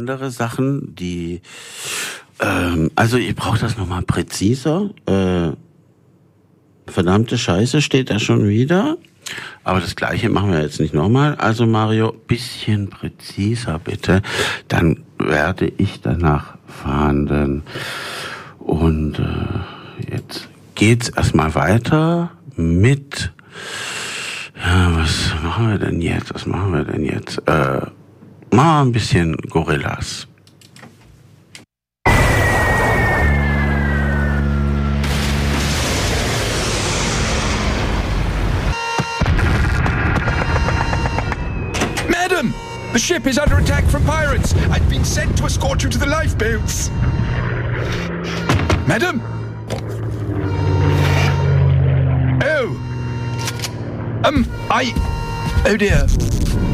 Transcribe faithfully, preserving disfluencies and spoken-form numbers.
andere Sachen, die, ähm, also ich brauche das nochmal präziser. Äh, verdammte Scheiße steht da schon wieder. Aber das Gleiche machen wir jetzt nicht nochmal. Also Mario, bisschen präziser bitte. Dann werde ich danach fahnden. Und äh, jetzt geht's erstmal weiter mit... Ja, was machen wir denn jetzt? Was machen wir denn jetzt? Äh, machen wir ein bisschen Gorillas. Madam! The ship is under attack from pirates! I've been sent to escort you to the lifeboats! Madam! Oh! Um, I... Oh dear.